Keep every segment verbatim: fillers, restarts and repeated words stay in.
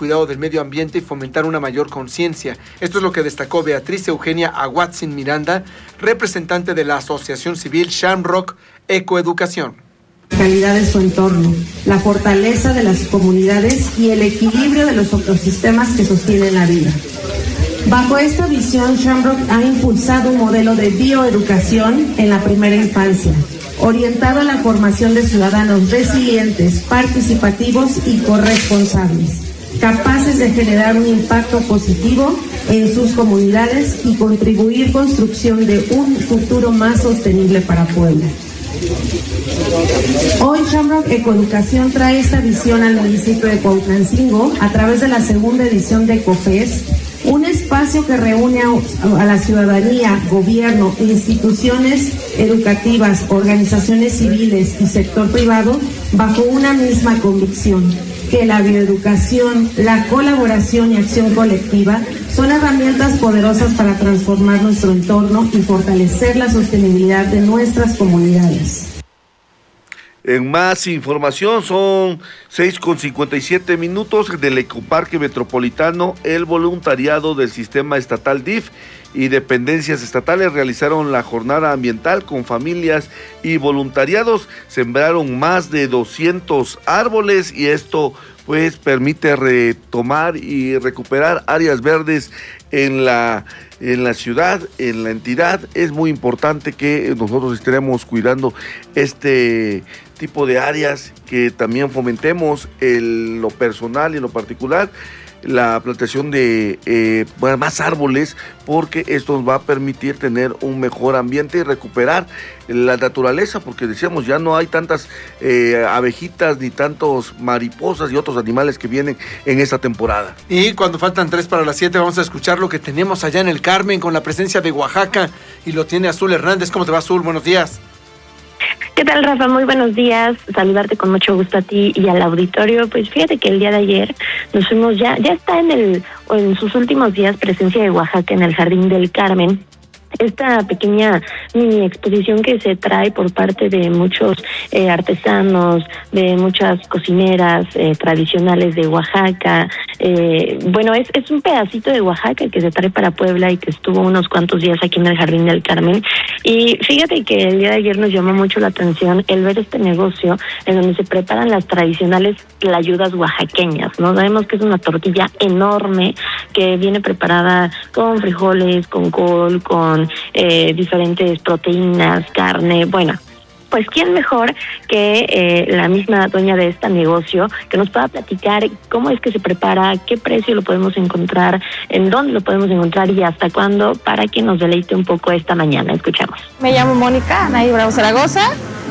cuidado del medio ambiente y fomentar una mayor conciencia. Esto es lo que destacó Beatriz Eugenia Aguatzin Miranda, representante de la Asociación Civil Shamrock Ecoeducación. Calidad de su entorno, la fortaleza de las comunidades y el equilibrio de los ecosistemas que sostienen la vida. Bajo esta visión, Shamrock ha impulsado un modelo de bioeducación en la primera infancia, orientado a la formación de ciudadanos resilientes, participativos y corresponsables, capaces de generar un impacto positivo en sus comunidades y contribuir construcción de un futuro más sostenible para Puebla. Hoy Shamrock Ecoeducación trae esta visión al municipio de Cuautlancingo a través de la segunda edición de EcoFest, un espacio que reúne a, a la ciudadanía, gobierno, instituciones educativas, organizaciones civiles y sector privado bajo una misma convicción, que la bioeducación, la colaboración y acción colectiva son herramientas poderosas para transformar nuestro entorno y fortalecer la sostenibilidad de nuestras comunidades. En más información, son seis con cincuenta y siete minutos del Ecoparque Metropolitano. El voluntariado del Sistema Estatal D I F y dependencias estatales realizaron la jornada ambiental con familias y voluntariados. Sembraron más de doscientos árboles y esto pues permite retomar y recuperar áreas verdes en la en la ciudad, en la entidad. Es muy importante que nosotros estemos cuidando este tipo de áreas, que también fomentemos en lo personal y en lo particular la plantación de eh, bueno, más árboles, porque esto nos va a permitir tener un mejor ambiente y recuperar la naturaleza, porque decíamos, ya no hay tantas eh, abejitas ni tantos mariposas y otros animales que vienen en esta temporada. Y cuando faltan tres para las siete, vamos a escuchar lo que tenemos allá en el Carmen con la presencia de Oaxaca, y lo tiene Azul Hernández. ¿Cómo te va, Azul? Buenos días. ¿Qué tal, Rafa? Muy buenos días. Saludarte con mucho gusto a ti y al auditorio. Pues fíjate que el día de ayer nos fuimos ya, ya está en el, en sus últimos días presencia de Oaxaca en el Jardín del Carmen. Esta pequeña mini exposición que se trae por parte de muchos eh, artesanos, de muchas cocineras eh, tradicionales de Oaxaca. Eh, bueno, es, es un pedacito de Oaxaca que se trae para Puebla y que estuvo unos cuantos días aquí en el Jardín del Carmen. Y fíjate que el día de ayer nos llamó mucho la atención el ver este negocio en donde se preparan las tradicionales tlayudas oaxaqueñas, ¿no? Sabemos que es una tortilla enorme que viene preparada con frijoles, con col, con Eh, diferentes proteínas, carne. Bueno, pues quién mejor que eh, la misma dueña de este negocio, que nos pueda platicar cómo es que se prepara, qué precio lo podemos encontrar, en dónde lo podemos encontrar y hasta cuándo, para que nos deleite un poco esta mañana. Escuchamos. Me llamo Mónica Anaí Bravo Zaragoza.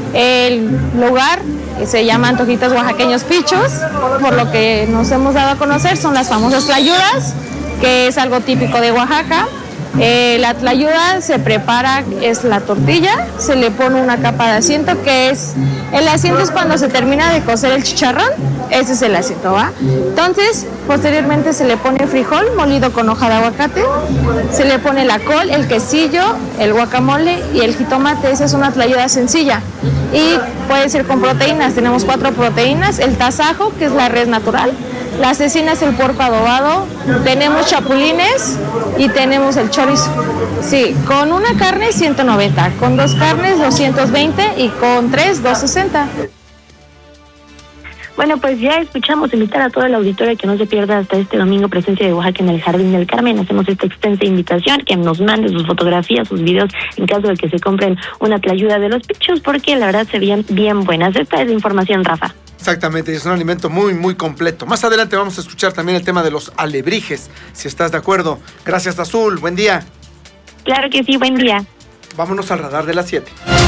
El lugar se llama Antojitos Oaxaqueños Pichos. Por lo que nos hemos dado a conocer, son las famosas tlayudas, que es algo típico de Oaxaca. Eh, la tlayuda se prepara, es la tortilla, se le pone una capa de asiento, que es, el asiento es cuando se termina de cocer el chicharrón, ese es el asiento, ¿va? Entonces, posteriormente se le pone frijol molido con hoja de aguacate, se le pone la col, el quesillo, el guacamole y el jitomate. Esa es una tlayuda sencilla y puede ser con proteínas. Tenemos cuatro proteínas: el tasajo, que es la res natural, la cecina es el puerco adobado, tenemos chapulines y tenemos el chorizo. Sí, con una carne ciento noventa, con dos carnes doscientos veinte y con tres doscientos sesenta. Bueno, pues ya escuchamos. Invitar a todo el auditorio que no se pierda hasta este domingo presencia de Oaxaca en el Jardín del Carmen. Hacemos esta extensa invitación, que nos mande sus fotografías, sus videos, en caso de que se compren una tlayuda de los pichos, porque la verdad se veían bien buenas. Esta es la información, Rafa. Exactamente, es un alimento muy, muy completo. Más adelante vamos a escuchar también el tema de los alebrijes, si estás de acuerdo. Gracias, Azul. Buen día. Claro que sí, buen día. Vámonos al radar de las siete.